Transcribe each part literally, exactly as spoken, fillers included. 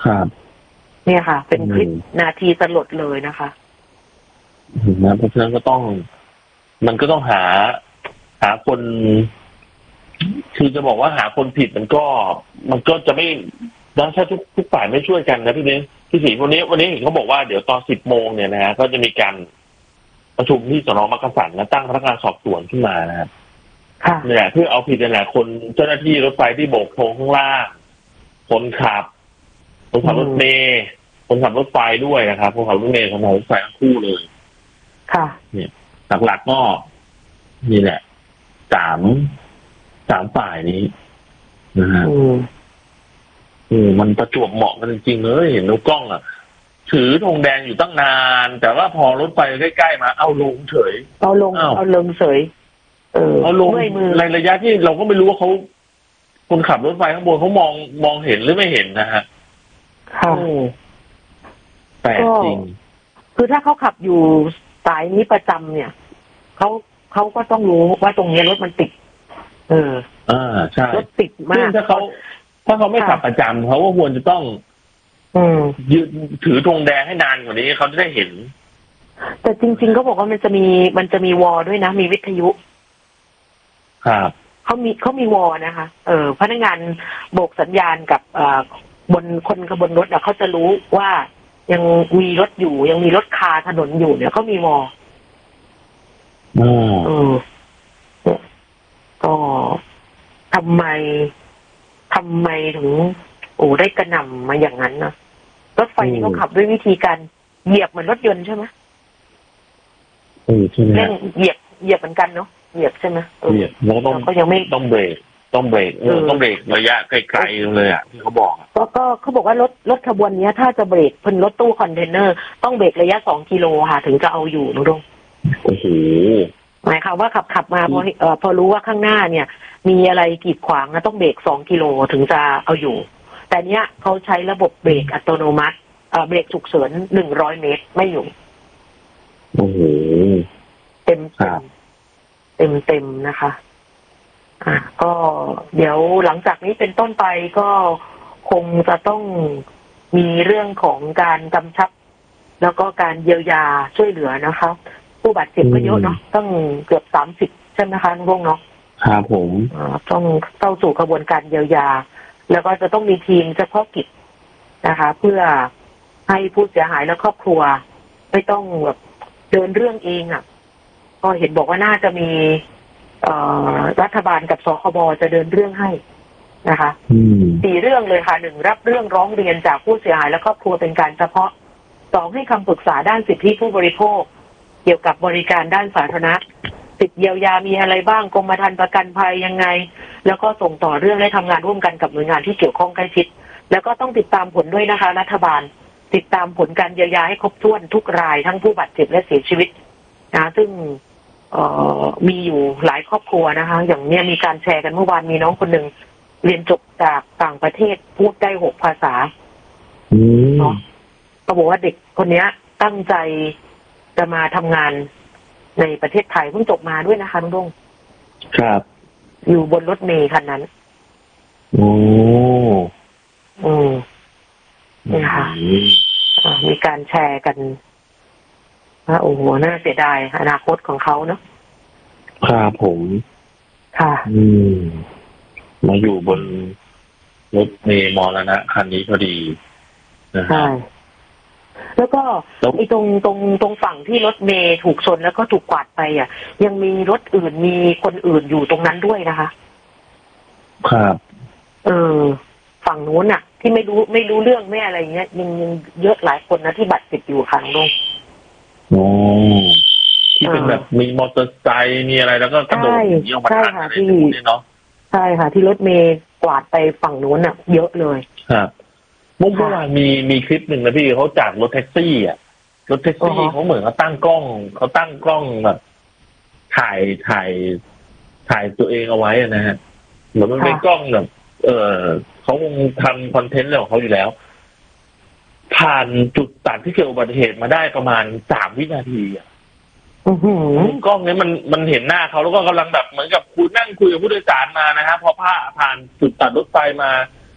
ครับเนี่ยค่ะเป็นคลิปนาทีสลดเลยนะคะนะเพราะฉะนั้นก็ต้องมันก็ต้องหาหาคนคือจะบอกว่าหาคนผิดมันก็มันก็จะไม่ถ้าทุกทุกฝ่ายไม่ช่วยกันนะพี่เลี้ยงพี่ศรีวันนี้วันนี้เห็นเขาบอกว่าเดี๋ยวตอนสิบโมงเนี่ยนะฮะก็จะมีการประชุมที่สน.มักกะสันและตั้งพนักงานสอบสวนขึ้นมานะครับเนี่ยเพื่อเอาผิดนั่นแหละคนเจ้าหน้าที่รถไฟที่โบกโพงข้างล่างคนขับคนขับรถเมล์คนขับรถไฟด้วยนะครับคนขับรถเมล์คนขับรถไฟทั้งคู่เลยค่ะเนี่ยหลักๆก็นี่แหละสามสามฝ่ายนี้นะฮะอืมมันประจวบเหมาะกันจริงๆเลยเห็นนกกล้องอ่ะถือธงแดงอยู่ตั้งนานแต่ว่าพอรถไฟใกล้ๆมาเอาลงเฉยเอาลงเอาลงเฉยเออเอาลงในระยะที่เราก็ไม่รู้ว่าเขาคนขับรถไฟข้างบนเขามองมองเห็นหรือไม่เห็นนะฮะค่ะแปลกจริงคือถ้าเขาขับอยู่สายนี้ประจำเนี่ยเขาเขาก็ต้องรู้ว่าตรงนี้รถมันติดเอออ่าใช่รถติดมากถ้าเขาถ้าเขาไม่ขับประจำเขาก็ควรจะต้องยืนถือธงแดงให้นานกว่านี้เขาจะได้เห็นแต่จริงๆเขาบอกว่ามันจะมีมันจะมีวอลด้วยนะมีวิทยุครับเขามีเขามีวอลนะคะเออพนักงานโบกสัญญาณกับอ่าบนคนขบวนรถอ่ะเขาจะรู้ว่ายังมีรถอยู่ยังมีรถคาถนนอยู่เนี่ยเขามีวอลอืมเออก็ทำไมทำไมถึงโอ้ได้กระหน่ำมาอย่างนั้นนะรถไฟนี่เขาขับด้วยวิธีการเหยียบเหมือนรถยนต์ใช่ไหมเออใช่ไหมเหยียบเหยียบเหมือนกันเนาะเหยียบใช่ไหมเหยียบแล้วก็ต้องเขายังไม่ต้องเบรกต้องเบรกเออต้องเบรกระยะไกลๆเลยอ่ะที่เขาบอกก็ก็เขาบอกว่ารถรถขบวนนี้ถ้าจะเบรกเป็นรถตู้คอนเทนเนอร์ต้องเบรกระยะสองกิโลค่ะถึงจะเอาอยู่นุดงโอ้โหหมายความว่าขับขับมาพอเอ่อพอรู้ว่าข้างหน้าเนี่ยมีอะไรกีดขวางนะต้องเบรกสองกิโลถึงจะเอาอยู่แต่เนี้ยเขาใช้ระบบเบรกอัตโนมัติเอ่อเบรกฉุกเฉินหนึ่งร้อยเมตรไม่อยู่โอ้โหเต็มเต็มเต็มนะคะอ่ะก็เดี๋ยวหลังจากนี้เป็นต้นไปก็คงจะต้องมีเรื่องของการกำชับแล้วก็การเยียวยาช่วยเหลือนะคะผู้บาดเจ็บก็เยอะเนาะตั้งเกือบสามสิบใช่ไหมคะน้องเนาะครับผมต้องเข้าสู่กระบวนการเยียวยาแล้วก็จะต้องมีทีมเฉพาะกิจนะคะ เพื่อให้ผู้เสียหายและครอบครัวไม่ต้องแบบเดินเรื่องเองอ่ะก็เห็นบอกว่าน่าจะมีรัฐบาลกับสคบจะเดินเรื่องให้นะคะสี่เรื่องเลยค่ะหนึ่งรับเรื่องร้องเรียนจากผู้เสียหายและครอบครัวเป็นการเฉพาะสองให้คำปรึกษาด้านสิทธิผู้บริโภคเกี่ยวกับบริการด้านสาธารณะสิทธิเยียวยามีอะไรบ้างกรมธรรม์ประกันภัยยังไงแล้วก็ส่งต่อเรื่องและทำงานร่วมกันกับหน่วยงานที่เกี่ยวข้องใกล้ชิดแล้วก็ต้องติดตามผลด้วยนะคะรัฐบาลติดตามผลการเยียวยาให้ครบถ้วนทุกรายทั้งผู้บาดเจ็บและเสียชีวิตนะซึ่งเอ่อมีอยู่หลายครอบครัวนะคะอย่างเนี้ยมีการแชร์กันเมื่อวานมีน้องคนหนึ่งเรียนจบจากต่างประเทศพูดได้หกภาษาเนาะเขาบอกว่าเด็กคนนี้ตั้งใจจะมาทำงานในประเทศไทยเพิ่งจบมาด้วยนะคะน้องดงครับอยู่บนรถเมล์คันนั้นโอ้อืมนี่ค่ะมีการแชร์กันโอ้โหน่าเสียดายอนาคตของเขาเนาะครับผมค่ะอืมมาอยู่บนรถเมล์มรณะคันนี้พอดีนะฮะแล้วก็ไอ้ตรงตรงตรงฝั่งที่รถเมล์ถูกชนแล้วก็ถูกกวาดไปอ่ะยังมีรถอื่นมีคนอื่นอยู่ตรงนั้นด้วยนะคะครับเออฝั่งนู้นอ่ะที่ไม่รู้ไม่รู้เรื่องไม่อะไรเงี้ยยังยังเยอะหลายคนนะที่บาดเจ็บอยู่ค่ะน้องโอ้ที่เป็นแบบมีมอเตอร์ไซค์มีอะไรแล้วก็กระโดดหนีออกมาทันอะไรพวกนี้เนาะใช่ค่ะที่รถเมล์กวาดไปฝั่งนู้นอ่ะเยอะเลยครับเมื่อวานมีมีคลิปหนึ่งนะพี่เขาจากรถแท็กซี่อ่ะรถแท็กซี่เขาเหมือนเขาตั้งกล้องเขาตั้งกล้องแบบถ่ายถ่ายถ่ายตัวเองเอาไว้นะฮะเหมือนมันเป็นกล้องแบบเออเขาคงทำคอนเทนต์อะไรของเขาอยู่แล้วผ่านจุดตัดที่เกิดอุบัติเหตุมาได้ประมาณสามวินาทีอ่ะกล้องนี้มันมันเห็นหน้าเขาแล้วก็กำลังแบบเหมือนกับคุยนั่งคุยกับผู้โดยสารมานะฮะพอผ่าผ่านจุดตัดรถไฟมา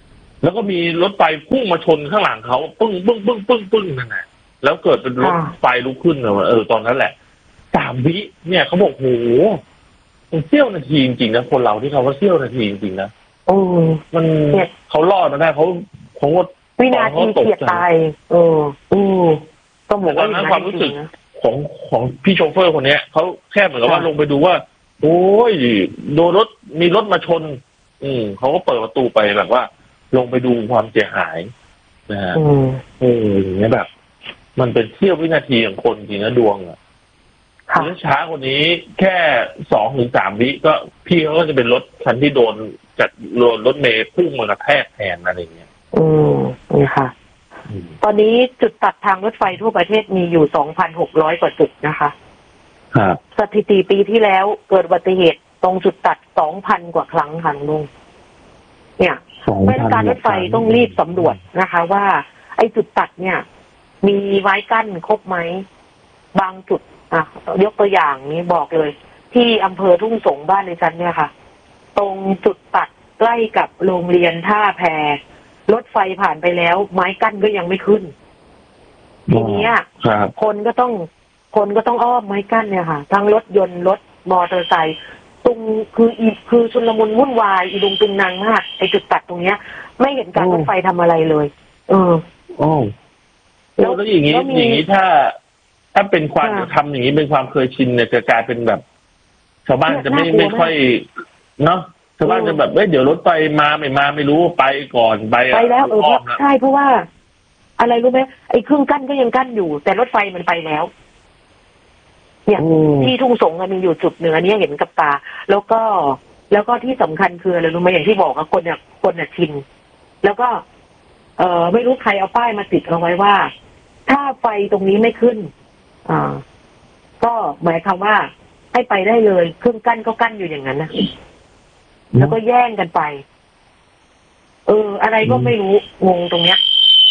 แล้วก็มีรถไฟพุ่งมาชนข้างหลังเขาปึ้งปึ้งปึ้งปึ้งปึ้งนั่นแหละแล้วเกิดเป็นรถไฟลุกขึ้นเออตอนนั้นแหละสามวิเนี่ยเขาบอกโหมันเสี้ยวนาทีจริงๆนะคนเราที่เขาว่าเสี้ยวนาทีจริงๆนะโอ้มันเขารอดมาได้เขาเขาวินาทีเฉียดตายเอออือต้องบอกว่านั้นความรู้สึกของของพี่โชเฟอร์คนนี้เขาแค่เหมือนกับว่าลงไปดูว่าโอ้ยโดนรถมีรถมาชนอืมเขาก็เปิดประตูไปแบบว่าลงไปดูความเสียหายนะฮะเอออย่างเงี้ยแบบมันเป็นเสี้ยววินาทีของคนจริงนะดวงอ่ะถ้าช้ากว่านี้แค่สองถึงสามวิก็พี่เขาก็จะเป็นรถคันที่โดนจัดโดนรถเมล์พุ่งมากระแทกแทนอะไรเงี้ยอืมนี่ค่ะตอนนี้จุดตัดทางรถไฟทั่วประเทศมีอยู่ สองพันหกร้อย กว่าจุดนะคะครับสถิติปีที่แล้วเกิดอุบัติเหตุตรงจุดตัด สองพัน กว่าครั้งค่ะลุงเนี่ยเพราะการรถไฟต้องรีบสำรวจนะคะว่าไอ้จุดตัดเนี่ยมีไม้กั้นครบไหมบางจุดอ่ะยกตัวอย่างนี้บอกเลยที่อำเภอทุ่งสงบ้านในจันเนี่ยค่ะตรงจุดตัดใกล้กับโรงเรียนท่าแพรถไฟผ่านไปแล้วไม้กั้นก็ยังไม่ขึ้นทีนี้คนก็ต้องคนก็ต้องอ้อมไม้กั้นเนี่ยค่ะทั้งรถยนต์รถมอเตอร์ไซค์ตรงคืออีคือชุลมุนวุ่นวายอีดุงตุงนางมากไอ้จุดตัดตรงเนี้ยไม่เห็นการรถไฟทำอะไรเลยเออโอ้แล้วอย่างนี้อย่างนี้ถ้าถ้าเป็นความทำอย่างนี้เป็นความเคยชินเนี่ยจะกลายเป็นแบบชาวบ้านจะไม่ไม่ค่อยเนาะชาวบ้านจะแบบเอ้ยเดี๋ยวรถไฟมาไม่มาไม่รู้ไปก่อนไปไปแล้วเออใช่เพราะว่าอะไรรู้ไหมไอ้เครื่องกั้นก็ยังกั้นอยู่แต่รถไฟมันไปแล้วเนี่ยที่ทุ่งสงมีอยู่จุดเหนือนี้เห็นกับตาแล้วก็แล้วก็ที่สำคัญคืออะไรรู้ไหมอย่างที่บอกอะคนเนี่ยคนเนี่ยชินแล้วก็เออไม่รู้ใครเอาป้ายมาติดเอาไว้ว่าถ้าไฟตรงนี้ไม่ขึ้นอ่าก็หมายความว่าให้ไปได้เลยเครื่องกั้นก็กั้นอยู่อย่างนั้นนะแล้วก็แย่งกันไปเอออะไรก็ไม่รู้งงตรงเนี้ย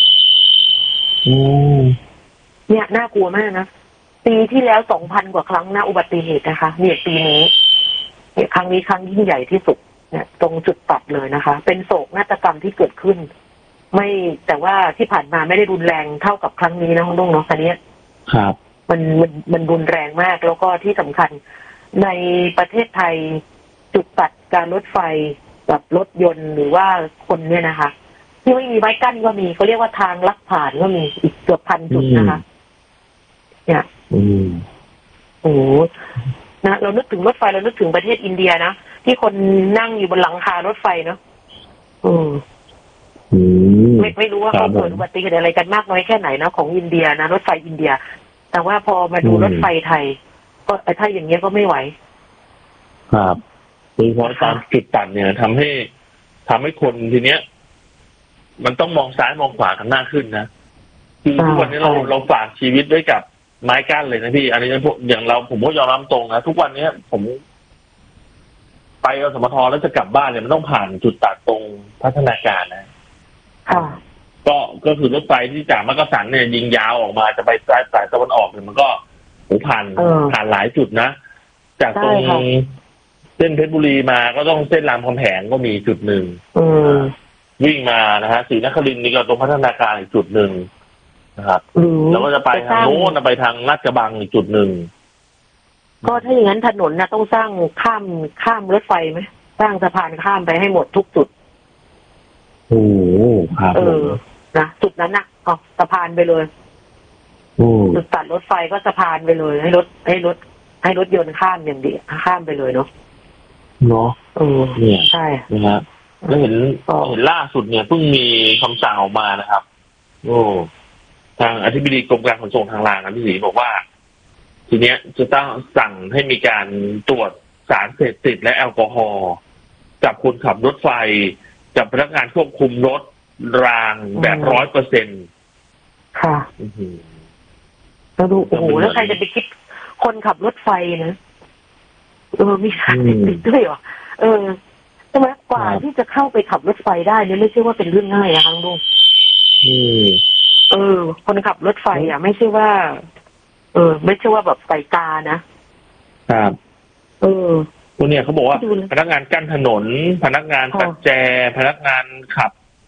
เนี่ยน่ากลัวมากนะปีที่แล้วสองพันกว่าครั้งนะอุบัติเหตุนะคะเนี่ยปีนี้เนี่ยครั้งนี้ครั้งยิ่งใหญ่ที่สุดเนี่ยตรงจุดตัดเลยนะคะเป็นโศกนาฏกรรมที่เกิดขึ้นไม่แต่ว่าที่ผ่านมาไม่ได้รุนแรงเท่ากับครั้งนี้นะคุณลุงเนาะคันนี้ครับมันมันมันรุนแรงมากแล้วก็ที่สำคัญในประเทศไทยจุดตัดการรถไฟกับรถยนต์หรือว่าคนเนี่ยนะคะที่ไม่มีไม้กั้นก็มีเขาเรียกว่าทางลักผ่านก็มีอีกเกือบพันจุดนะคะเนี่ยอืมโอ้นะเรานึกถึงรถไฟเรานึกถึงประเทศอินเดียนะที่คนนั่งอยู่บนหลังคารถไฟเนาะอืมไม่ไม่รู้ว่าเขาเกิดอุบัติเหตุอะไรกันมากน้อยแค่ไหนนะของอินเดียนะรถไฟอินเดียแต่ว่าพอมาดูรถไฟไทยก็ถ้าอย่างเงี้ยก็ไม่ไหวครับโดยเฉพาะตามจุดตัดเนี่ยทำให้ทำให้คนทีเนี้ยมันต้องมองซ้ายมองขวากันมากขึ้นนะคือทุกวันนี้เราเราฝากชีวิตไว้กับไม้กั้นเลยนะพี่อันนี้อย่างเราผมก็ยอมรับตรงนะทุกวันนี้ผมไปอสมทแล้วจะกลับบ้านเนี่ยมันต้องผ่านจุดตัดตรงพัฒนาการนะก็ก็คือรถไฟที่จากมักกะสันเนี่ยยิงยาวออกมาจะไปซ้ายสายตะวันออกเนี่ยมันก็โอ้ผ่านผ่านหลายจุดนะจากตรงเส้นเพชรบุรีมาก็ต้องเส้นรามคำแหงก็มีจุดหนึ่งวิ่งมานะฮะศรีนครินทร์นี่ก็ตรงพัฒนาการอีกจุดหนึ่งนะครับแล้วก็จะไปทางโน้นไปทางลาดกระบังอีกจุดหนึ่งก็ถ้าอย่างนั้นถนนนะต้องสร้างข้ามข้ามรถไฟไหมสร้างสะพานข้ามไปให้หมดทุกจุดโอ้ครับเออนะจุดนั้นนะเอาสะพานไปเลยจุดตัดรถไฟก็สะพานไปเลยให้รถให้รถให้รถยนต์ข้ามอย่างเดียวข้ามไปเลยเนาะเนาะเออเนี่ยใช่นะฮะแล้วเห็นเห็นล่าสุดเนี่ยเพิ่งมีคำสั่งออกมานะครับโอ้ทางอธิบดีกรมการขนส่งทางรางนะพี่ศรีบอกว่าทีเนี้ยจะต้องสั่งให้มีการตรวจสารเสพติดและแอลกอฮอล์กับคนขับรถไฟกับพนักงานควบคุมรถรางแบบร้อยเปอร์เซ็นต์ค่ะแล้วดูโอ้โหแล้วใครจะไปคิดคนขับรถไฟนะเออมีสารเสพติดด้วยเหรอเออใช่ไหมกว่าที่จะเข้าไปขับรถไฟได้เนี่ยไม่ใช่ว่าเป็นเรื่องง่ายนะครั้งลุงเออคนขับรถไฟอ่ะไม่ใช่ว่าเออไม่ใช่ว่าแบบไฟกานะครับเออพวกเนี้ยเขาบอกว่าพนักงานกั้นถนนพนักงานตัดแจพนักงานขับร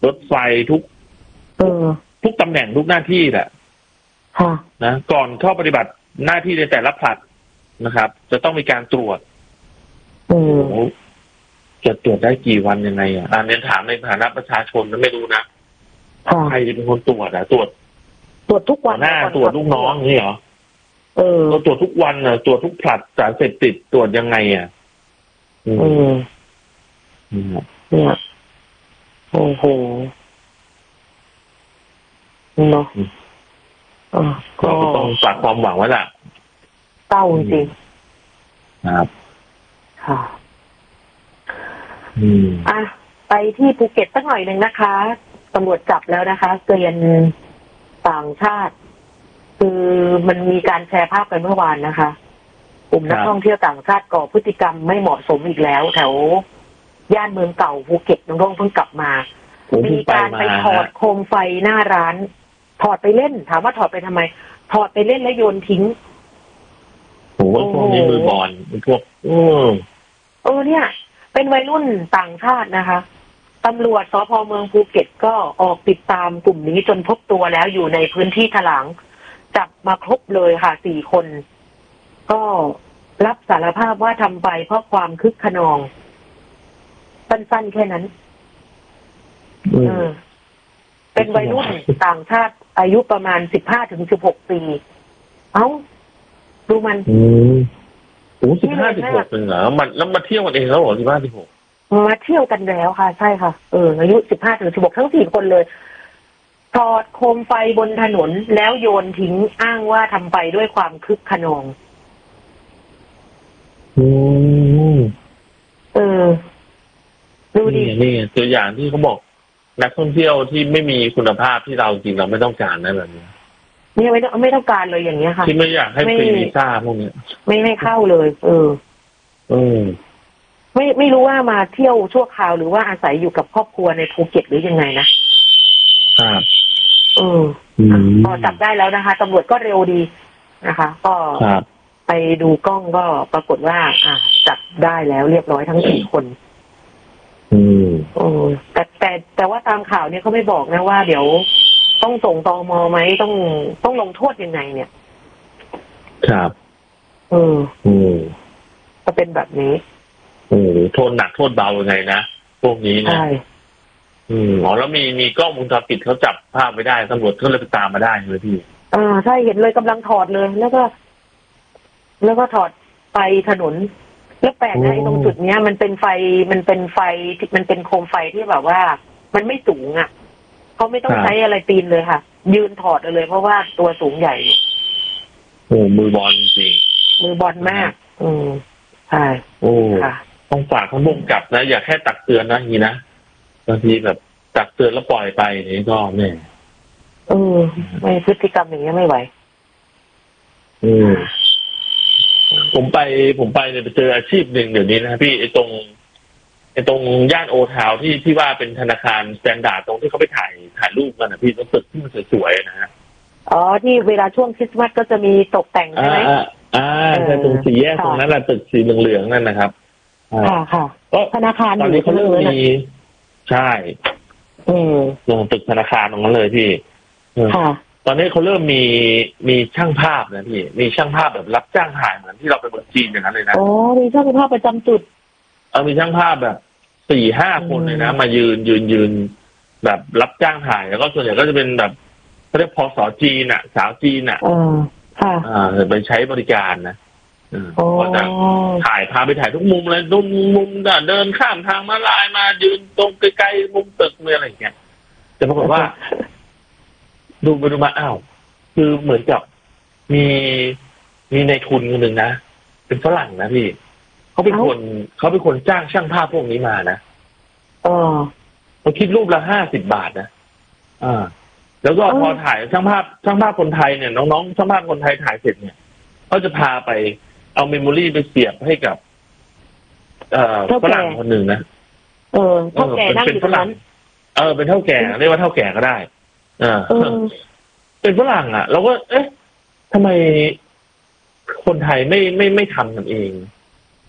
รถไฟทุกเออทุกตำแหน่งทุกหน้าที่แหละค่ะนะก่อนเข้าปฏิบัติหน้าที่ในแต่ละผลัดนะครับ จะต้องมีการตรวจอืมโอ้จะตรวจได้กี่วันยังไงอ่ะอ่าเรียนถามในฐานะประชาชนนะไม่รู้นะค่ะใครจะเป็นคนตรวจอ่ะตรวจตรวจทุกหัวัวน หน้าตรวจลูกน้องนี่เหรอเออเราตรวจทุกวันอ่ะตรวจทุกผลัดสารเสพติดตรวจยังไงอ่ะอืมอืมอืมเนี่ยโอ้โหเนาะอ่าก็ก็ต้องฝากความหวังไว้ล่ะเต้าจริงครับๆค่ะอืมอ่ะไปที่ภูเก็ตสักหน่อยหนึ่งนะคะตำรวจจับแล้วนะคะเกลียนต่างชาติ คือมันมีการแชร์ภาพกันเมื่อวานนะคะกลุ่มนักท่องเที่ยวต่างชาติก่อพฤติกรรมไม่เหมาะสมอีกแล้ว แถวย่านเมืองเก่าภูเก็ตน้องๆเพิ่งกลับมา มีการไปถอดโคมไฟหน้าร้าน ถอดไปเล่น ถามว่าถอดไปทำไม ถอดไปเล่นแล้วโยนทิ้งโอ้โหพวกนี้มือบอลพวกเออเออเนี่ย เป็นวัยรุ่นต่างชาตินะคะตำรวจสภ.เมืองภูเก็ตก็ออกติดตามกลุ่มนี้จนพบตัวแล้วอยู่ในพื้นที่ถลางจับมาครบเลยค่ะสี่คน ก็รับสารภาพว่าทำไปเพราะความคึกขนองสั้นๆแค่นั้นอืมเออ เป็นวัยรุ่นต่างชาติอายุประมาณสิบห้าถึงสิบหกปี เอ้า ดูมันอืมโอ้สิบห้าสิบหกเป็นเหรอมันแล้วมาเที่ยวกันเองแล้วเหรอสิบห้าสิบหกมาเที่ยวกันแล้วค่ะ ใช่ค่ะ เออ อายุสิบห้าถึงสิบหกทั้งสี่คนเลย ถอดโคมไฟบนถนนแล้วโยนทิ้งอ้างว่าทำไปด้วยความคึกขนองอืมเออ ดูดินี่นี่ตัวอย่างที่เขาบอกนักท่องเที่ยวที่ไม่มีคุณภาพที่เราจริงเราไม่ต้องการนะแบบนี้เนี่ยไม่ต้องไม่ต้องการเลยอย่างเงี้ยค่ะที่ไม่อยากให้ฟรีวีซ่าพวกนี้ไม่ให้เข้าเลย เอออืมไม่ไม่รู้ว่ามาเที่ยวชั่วคราวหรือว่าอาศัยอยู่กับครอบครัวในภูเก็ตหรือยังไงนะครับ เอออืมพอจับได้แล้วนะคะตำรวจก็เร็วดีนะคะ ก็ครับไปดูกล้องก็ปรากฏว่า อ่ะจับได้แล้วเรียบร้อยทั้งสี่คนอืมโอ้แต่แต่แต่ว่าตามข่าวเนี่ยเขาไม่บอกนะว่า เดี๋ยวต้องส่งตมไหมต้องต้องลงโทษยังไงเนี่ยครับเอออืมจะเป็นแบบนี้โอ้โหโทษหนักโทษเบายังไงนะพวกนี้นะใช่อืมอ๋อแล้วมีมีกล้องวงจรปิดเขาจับภาพไว้ได้ตำรวจก็เลยไปตามมาได้เลยพี่อ่าใช่เห็นเลยกำลังถอดเลย แล้วก็ แล้วก็ถอดไปถนน แล้วแปลกนะไอ้ตรงจุดเนี้ย มันเป็นไฟมันเป็นไฟที่มันเป็นโคมไฟที่แบบว่า มันไม่สูงอ่ะเขาไม่ต้องใช้อะไรปีนเลยค่ะ ยืนถอดเลย เพราะว่าตัวสูงใหญ่อยู่โอ้มือบอลจริงมือบอลมาก อืมใช่โอ้ค่ะต้องฝากท่านผู้กำกับนะอย่าแค่ตักเตือนนะอย่างนี้นะบางทีแบบตักเตือนแล้วปล่อยไปนี่ก็แม่เออไม่พฤติกรรมอย่างเงี้ยไม่ไหวอืมผมไปผมไปเนี่ยไปเจออาชีพหนึ่งเดี๋ยวนี้นะพี่ไอ้ตรงไอ้ตรงย่านโอทาวที่ที่ว่าเป็นธนาคารสแตนดาร์ดตรงที่เขาไปถ่ายถ่ายรูปกันนะพี่ตรงตึกที่มันสวยๆนะฮะอ๋อที่เวลาช่วงคริสต์มาสก็จะมีตกแต่งใช่อ่าไหมอ่าอ่าใช่ตรงสี่แยกค่ะตรงนั้นแหละตึกสีเหลืองๆนั่นนะครับอ่าค่ะค่ะก็ธนาคารตอนนี้เขาเริ่มมีใช่อืมตรงตึกธนาคารตรงนั้นเลยพี่เออค่ะตอนนี้เขาเริ่มมีมีช่างภาพนะพี่มีช่างภาพแบบรับจ้างถ่ายเหมือนที่เราไปเมืองจีนอย่างนั้นเลยนะโอ้มีช่างภาพประจำจุดเออมีช่างภาพแบบสี่ห้าคนเลยนะอืมมายืนยืนยืนแบบรับจ้างถ่ายแล้วก็ส่วนใหญ่ก็จะเป็นแบบเขาเรียกพอสอจีนอ่ะ สาวจีนอ่ะเออค่ะอ่าไปใช้บริการนะเออโอ้ก็จะถ่ายพาไปถ่ายทุกมุมเลยทุกมุมก็เดินข้ามทางมาลายมายืนตรงใกล้ๆมุมตึกเลยอะไรอย่างเงี้ยแต่ปรากฏว่า ดูไปดูมาอ้าวคือเหมือนกับมีมีในทุนคนหนึ่งนะเป็นฝรั่งนะพี่เขาเป็นคนเขาเป็นคนจ้างช่างภาพพวกนี้มานะเออเขาคิดรูปละห้าสิบบาทนะอ่า แล้วก็อ๋อพอถ่ายช่างภาพช่างภาพคนไทยเนี่ยน้องๆช่างภาพคนไทยถ่ายเสร็จเนี่ยเขาจะพาไปเอาเมมโมรี่ไปเสียบให้กับ เอ่อฝรั่งคนหนึ่งนะเออเท่าแก่นั่งอยู่ตรงนั้นเออเป็นเท่าแก่เรียกว่าเท่าแก่ก็ได้อ่าเออเป็นฝรั่งอ่ะเราก็เอ๊ะทำไมคนไทยไม่ไม่ไม่ทำกันเอง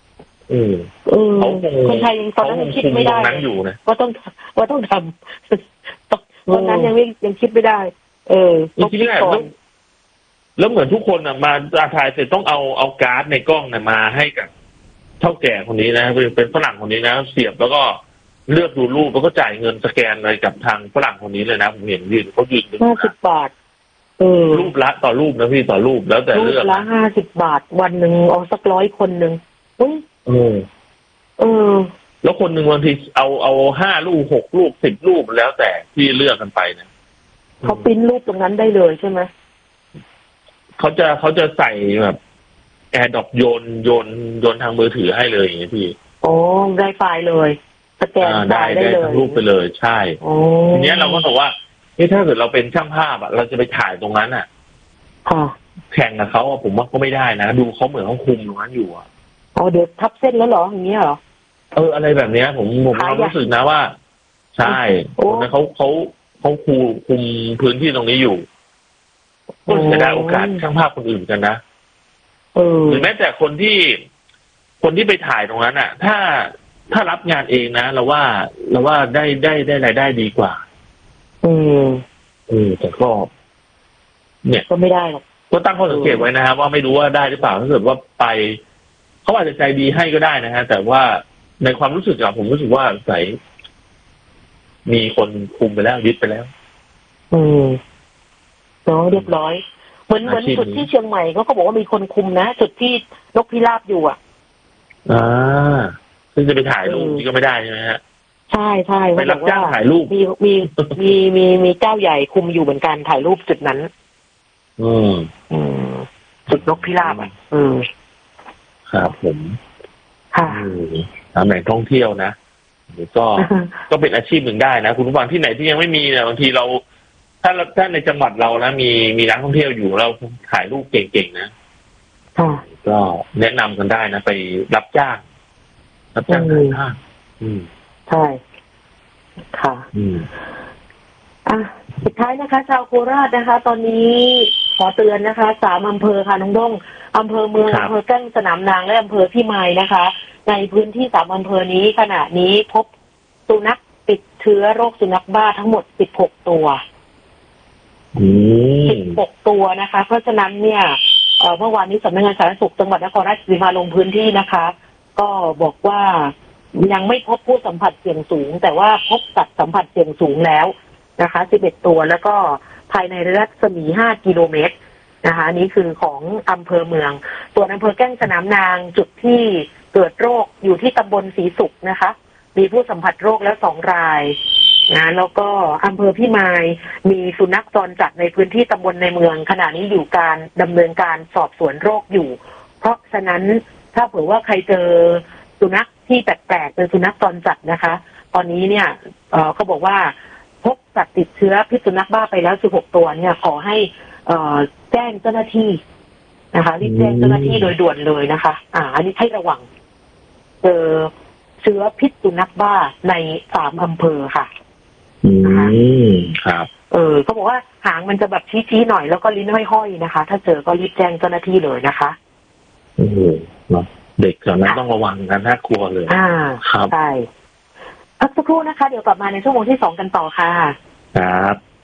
เออเออเขาคงคนไทยยังตอนนั้นยังคิดไม่ได้ตรงนั้นอยู่นะว่าต้องว่าต้องทำตอนนั้นยังไม่ยังคิดไม่ได้ เออยังคิดไม่ได้แล้วแล้วเหมือนทุกคนอ่ะมาถ่ายเสร็จต้องเอาเอาการ์ดในกล้องเนี่ยมาให้กับเท่าแก่คนนี้นะเป็นเป็นฝรั่งคนนี้นะเสียบแล้วก็เลือกดูรูปแล้วก็จ่ายเงินสแกนอะไรกับทางฝรั่งคนนี้เลยนะผมเห็นยืนเขายืนห้าสิบบาทเออรูปละต่อรูปนะพี่ต่อรูปแล้วแต่เลือกรูปละห้าสิบบาทวันหนึ่งเอาสักร้อยคนหนึ่งอุ้ยเออเออแล้วคนหนึ่งบางทีเอาเอาห้ารูปหกรูปสิบรูปแล้วแต่ที่เลือกกันไปนะเขาปริ้นรูปตรงนั้นได้เลยใช่ไหมเขาจะเขาจะใส่แบบแอร์ดรอปโยนโยนโยนทางมือถือให้เลยอย่างนี้พี่โอ้ได้ไฟล์เลยสแกนได้ได้เลยทั้งรูปไปเลยใช่ทีนี้เราก็บอกว่าเฮ้ยถ้าเกิดเราเป็นช่างภาพอ่ะเราจะไปถ่ายตรงนั้นอ่ะแข่งกับเขาผมว่าก็ไม่ได้นะดูเขาเหมือนเขาคุมตรงนั้นอยู่อ่ะอ๋อเดี๋ยวทับเส้นแล้วเหรออย่างเงี้ยเหรอเอออะไรแบบเนี้ยผมผมรู้สึกนะว่าใช่คนนั้นเขาเขาเขาคุมคุมพื้นที่ตรงนี้อยู่ก็จะได้โอกาสช่างภาพคนอื่นกันนะหรือแม้แต่คนที่คนที่ไปถ่ายตรงนั้นอ่ะถ้าถ้ารับงานเองนะเราว่าเราว่าได้ได้ได้รายได้ดีกว่าอืมเออแต่ก็เนี่ยก็ไม่ได้หรอกก็ตั้งข้อสังเกตไว้นะครับว่าไม่รู้ว่าได้หรือเปล่าถ้าเกิดว่าไปเขาอาจจะใจดีให้ก็ได้นะฮะแต่ว่าในความรู้สึกอะผมรู้สึกว่าใส่มีคนคุมไปแล้วยึดไปแล้วอืมเนาะเรียบร้อยเหมือนเหมือนจุดที่เชียงใหม่เขาก็บอกว่ามีคนคุมนะจุดที่นกพิราบอยู่อ่ะอ่าซึ่งจะไปถ่ายรูปนี่ก็ไม่ได้ใช่ไหมฮะใช่ใช่ไปรับจ้างถ่ายรูปมีมีมีมีมีเจ้าใหญ่คุมอยู่เหมือนกันถ่ายรูปจุดนั้นอืมอืมจุดนกพิราบอ่ะอืมครับผมค่ะตามแหล่งท่องเที่ยวนะก็ก็เป็นอาชีพหนึ่งได้นะคุณผู้ฟังที่ไหนที่ยังไม่มีเนี่ยบางทีเราถ้าถ้าในจังหวัดเรานะมีมีนักท่องเที่ยวอยู่เราถ่ายรูปเก่งๆนะก็แนะนำกันได้นะไปรับจ้างรับจ้างถ่ายภาพอืมใช่ค่ะอืมอ่ะสุดท้ายนะคะชาวโคราชนะคะตอนนี้ขอเตือนนะคะสามอำเภอค่ะน้องด้งอำเภอเมืองอำเภอแก้งสนามนางและอำเภอพิมายนะคะในพื้นที่สามอำเภอนี้ขณะนี้พบสุนัขติดเชื้อโรคสุนัขบ้าทั้งหมดสิบหกตัวสิบหกตัวนะคะเพราะฉะนั้นเนี่ยเมื่อวานนี้สำนักงานสาธารณสุขจังหวัดนครราชสีมาลงพื้นที่นะคะก็บอกว่ายังไม่พบผู้สัมผัสเสี่ยงสูงแต่ว่าพบสัตว์สัมผัสเสี่ยงสูงแล้วนะคะสิบเอ็ดตัวแล้วก็ภายในรัศมีห้ากิโลเมตรนะคะนี่คือของอำเภอเมืองส่วนอำเภอแก้งสนามนางจุดที่เกิดโรคอยู่ที่ตำบลศรีสุขนะคะมีผู้สัมผัสโรคแล้วสองรายนะแล้วก็อำเภอพิมายมีสุนัขจรจัดในพื้นที่ตำบลในเมืองขณะนี้อยู่การดำเนินการสอบสวนโรคอยู่เพราะฉะนั้นถ้าเผื่อว่าใครเจอสุนัขที่แปลกๆเป็นสุนัขจรจัดนะคะตอนนี้เนี่ยเอ่อเขาบอกว่าพบสัตว์ติดเชื้อพิษสุนัขบ้าไปแล้วสิบหกตัวเนี่ยขอให้เอ่อแจ้งเจ้าหน้าที่นะคะรีบแจ้งเจ้าหน้าที่โดยด่วนเลยนะคะอ่าอันนี้ให้ระวังเจอเชื้อพิษสุนัขบ้าในสามอำเภอค่ะนะคะครับเออเขาบอกว่าหางมันจะแบบชี้ๆหน่อยแล้วก็ลิ้นห้อยๆนะคะถ้าเจอก็รีบแจ้งเจ้าหน้าที่เลยนะคะโอ้โหเด็กเหล่านั้นต้องระวังกันน่ากลัวเลยอ่าครับใช่พักสักครู่นะคะเดี๋ยวกลับมาในชั่วโมงที่สองกันต่อค่ะครับ